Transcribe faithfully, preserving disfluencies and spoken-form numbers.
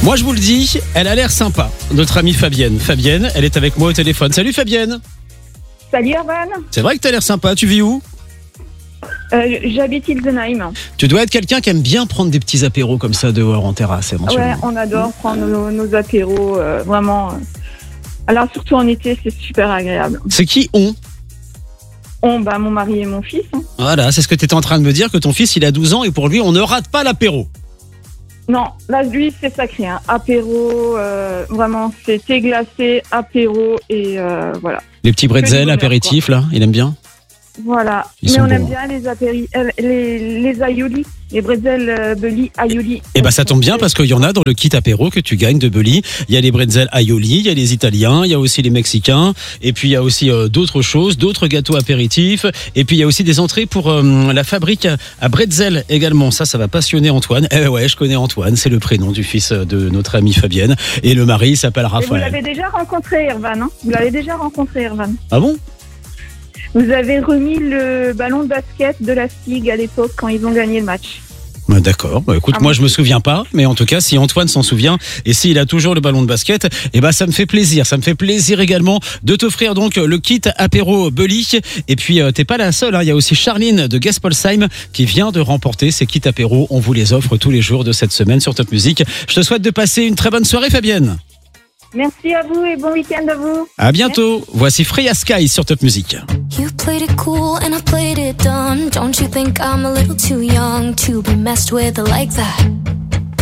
Moi, je vous le dis, elle a l'air sympa, notre amie Fabienne. Fabienne, elle est avec moi au téléphone. Salut Fabienne. Salut Erwan. C'est vrai que t'as l'air sympa, tu vis où ? euh, J'habite Ilsenheim. Tu dois être quelqu'un qui aime bien prendre des petits apéros comme ça dehors en terrasse éventuellement. Ouais, on adore prendre nos, nos apéros, euh, vraiment. Alors surtout en été, c'est super agréable. C'est qui on ? On, bah, mon mari et mon fils. Hein. Voilà, c'est ce que tu étais en train de me dire, que ton fils il a douze ans et pour lui on ne rate pas l'apéro. Non, là, lui, c'est sacré. Hein. Apéro, euh, vraiment, c'est thé glacé, apéro et euh, voilà. Les petits bretzels, apéritifs là, il aime bien. Voilà. Ils Mais sont on bons, aime hein. bien les apéri, euh, les, les aïolis, les bretzels euh, Belly, aïoli. Et bah ça tombe bien parce qu'il y en a dans le kit apéro que tu gagnes de Belly. Il y a les bretzels aioli, il y a les italiens, il y a aussi les mexicains, et puis il y a aussi euh, d'autres choses, d'autres gâteaux apéritifs, et puis il y a aussi des entrées pour euh, la fabrique à bretzel également. Ça, ça va passionner Antoine. Eh ouais, je connais Antoine, c'est le prénom du fils de notre amie Fabienne, et le mari il s'appelle Et vous Raphaël. l'avez déjà rencontré, Erwan, hein. Vous l'avez déjà rencontré, Erwan. Ah bon ? Vous avez remis le ballon de basket de la Stigue à l'époque quand ils ont gagné le match. Bah d'accord, bah écoute, Ah, moi bon. je me souviens pas, mais en tout cas si Antoine s'en souvient et s'il a toujours le ballon de basket, eh ben ça me fait plaisir, ça me fait plaisir également de t'offrir donc le kit apéro Belly. Et puis euh, t'es pas la seule, hein. Il y a aussi Charline de Gaspolsheim qui vient de remporter ces kits apéro. On vous les offre tous les jours de cette semaine sur Top Music. Je te souhaite de passer une très bonne soirée Fabienne. Merci à vous et bon week-end à vous. À bientôt. Merci. Voici Freya Sky sur Top Music. You played it cool and I played it dumb. Don't you think I'm a little too young to be messed with like that?